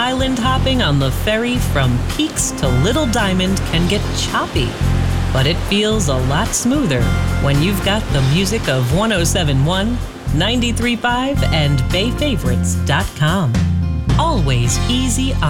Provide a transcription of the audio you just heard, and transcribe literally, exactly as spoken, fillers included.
island hopping on the ferry from Peaks to Little Diamond can get choppy, but it feels a lot smoother when you've got the music of one oh seven point one, ninety-three point five, and Bay Favorites dot com. Always easy